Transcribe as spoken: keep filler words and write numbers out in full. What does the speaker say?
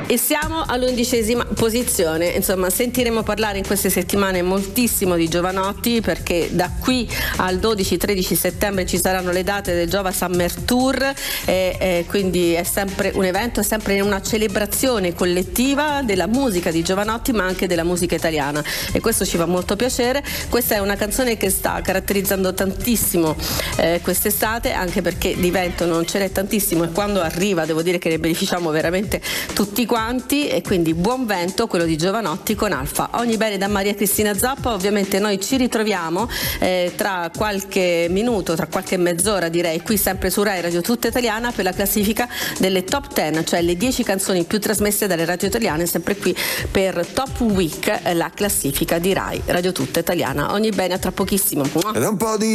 E siamo all'undicesima posizione. Insomma, sentiremo parlare in queste settimane moltissimo di Jovanotti, perché da qui al dodici tredici settembre ci saranno le date del Jova Summer Tour e, e quindi è sempre un evento, è sempre una celebrazione collettiva della musica di Jovanotti, ma anche della musica italiana, e questo ci fa molto piacere. Questa è una canzone che sta caratterizzando tantissimo eh, quest'estate, anche perché di vento non ce n'è tantissimo, e quando arriva devo dire che ne beneficiamo veramente tutti quanti, e quindi buon vento, quello di Jovanotti con Alfa. Ogni bene da Maria Cristina Zappa. Ovviamente noi ci ritroviamo eh, tra qualche minuto, tra qualche mezz'ora direi, qui sempre su Rai Radio Tutta Italiana, per la classifica delle top dieci, cioè le dieci canzoni più trasmesse dalle radio italiane, sempre qui per Top Week, la classifica di Rai Radio Tutta Italiana. Ogni bene, a tra pochissimo. Ed è un po' di